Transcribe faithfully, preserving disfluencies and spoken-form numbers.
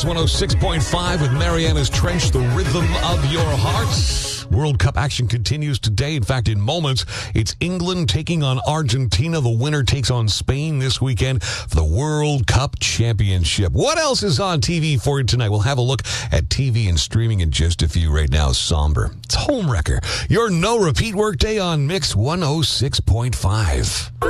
Mix one oh six point five with Mariana's Trench, the rhythm of your heart. World Cup action continues today. In fact, in moments, it's England taking on Argentina. The winner takes on Spain this weekend for the World Cup Championship. What else is on T V for you tonight? We'll have a look at T V and streaming in just a few. Right now, somber. It's Homewrecker. Your no-repeat workday on Mix one oh six point five.